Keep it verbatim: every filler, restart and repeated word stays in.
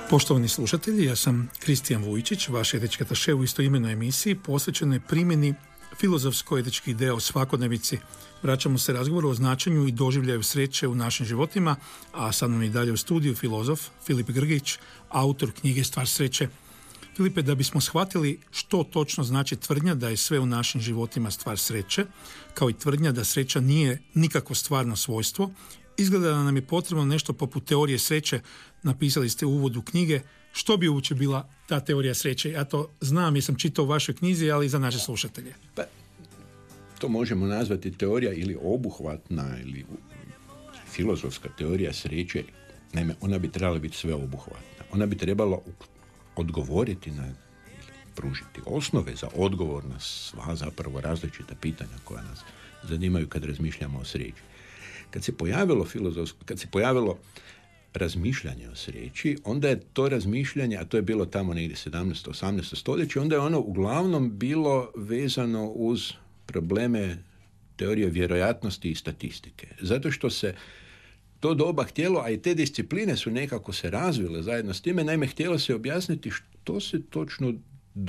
Poštovani slušatelji, ja sam Kristijan Vujčić, vaš etički ataše u istoimenoj emisiji posvećenoj primjeni filozofsko-etičkih ideja o svakodnevici. Vraćamo se razgovoru o značenju i doživljaju sreće u našim životima, a sa mnom i dalje u studiju filozof Filip Grgić, autor knjige Stvar sreće. Filipe, da bismo shvatili što točno znači tvrdnja da je sve u našim životima stvar sreće, kao i tvrdnja da sreća nije nikakvo stvarno svojstvo, izgleda da nam je potrebno nešto poput teorije sreće. Napisali ste u uvodu knjige. Što bi uopće bila ta teorija sreće? Ja to znam jer sam čitao u vašoj knjizi, ali i za naše slušatelje. Pa, to možemo nazvati teorija ili obuhvatna ili filozofska teorija sreće. Naime, ona bi trebala biti sveobuhvatna. Ona bi trebala odgovoriti na, pružiti osnove za odgovor na sva zapravo različita pitanja koja nas zanimaju kad razmišljamo o sreći. Kad se pojavilo filozofsko, kad se pojavilo razmišljanje o sreći, onda je to razmišljanje, a to je bilo tamo negdje sedamnaesto osamnaesto stoljeće, onda je ono uglavnom bilo vezano uz probleme teorije vjerojatnosti i statistike. Zato što se to doba htjelo, a i te discipline su nekako se razvile zajedno s time, naime htjelo se objasniti što se točno